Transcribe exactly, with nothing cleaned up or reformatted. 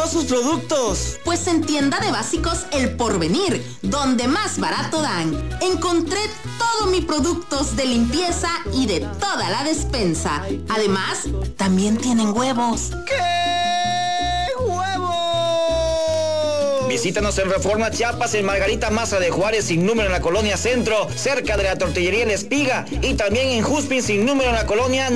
todos sus productos? Pues en Tienda de Básicos El Porvenir, donde más barato dan. Encontré todos mis productos de limpieza y de toda la despensa. Además, también tienen huevos. ¡Qué huevos! Visítanos en Reforma Chiapas, en Margarita Maza de Juárez, sin número en la colonia Centro, cerca de la tortillería La Espiga, y también en Juspin, sin número en la colonia